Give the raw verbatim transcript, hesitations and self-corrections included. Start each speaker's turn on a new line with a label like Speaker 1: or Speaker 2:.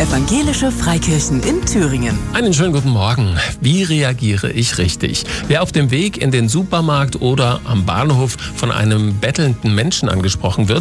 Speaker 1: Evangelische Freikirchen in Thüringen.
Speaker 2: Einen schönen guten Morgen. Wie reagiere ich richtig? Wer auf dem Weg in den Supermarkt oder am Bahnhof von einem bettelnden Menschen angesprochen wird,